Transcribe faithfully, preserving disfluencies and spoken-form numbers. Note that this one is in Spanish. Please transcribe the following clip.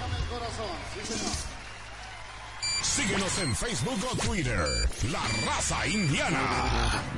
Síguenos en Facebook o Twitter, La Raza Indiana.